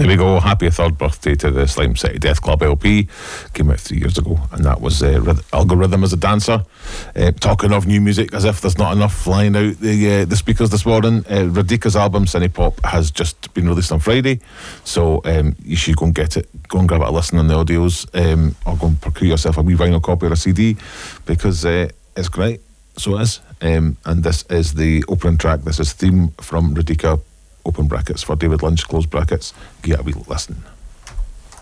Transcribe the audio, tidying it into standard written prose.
There we go. Happy third birthday to the Slime City Death Club LP. Came out 3 years ago, and that was Algorithm as a Dancer. Talking of new music, as if there's not enough flying out the speakers this morning. Radika's album Cine Pop has just been released on Friday, so you should go and get it. Go and grab it a listen on the audios, or go and procure yourself a wee vinyl copy or a CD, because it's great. So it is. And this is the opening track. This is Theme from Radika, open brackets, for David Lynch, close brackets. Get a wee listen.